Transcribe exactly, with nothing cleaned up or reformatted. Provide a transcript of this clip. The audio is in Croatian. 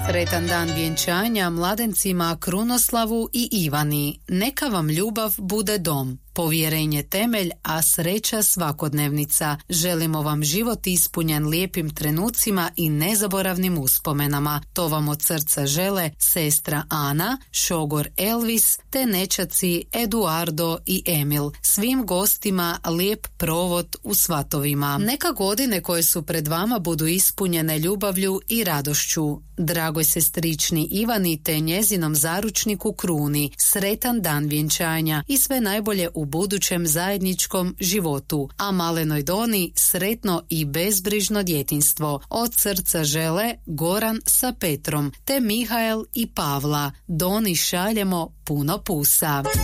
Sretan dan vjenčanja mladencima Krunoslavu i Ivani. Neka vam ljubav bude dom. Povjerenje temelj, a sreća svakodnevnica. Želimo vam život ispunjen lijepim trenucima i nezaboravnim uspomenama. To vam od srca žele sestra Ana, šogor Elvis, te nećaci Eduardo i Emil. Svim gostima lijep provod u svatovima. Neka godine koje su pred vama budu ispunjene ljubavlju i radošću. Dragoj sestrični Ivani te njezinom zaručniku Kruni, sretan dan vjenčanja i sve najbolje u budućem zajedničkom životu, a malenoj Doni sretno i bezbrižno djetinjstvo. Od srca žele Goran sa Petrom, te Mihael i Pavla. Doni šaljemo puno pusa.